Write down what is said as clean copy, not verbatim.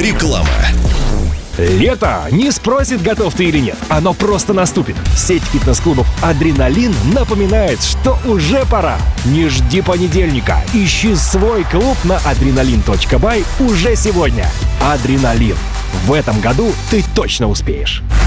Реклама. Лето не спросит, готов ты или нет. Оно просто наступит. Сеть фитнес-клубов «Адреналин» напоминает, что уже пора. Не жди понедельника. Ищи свой клуб на adrenalin.by уже сегодня. «Адреналин». В этом году ты точно успеешь.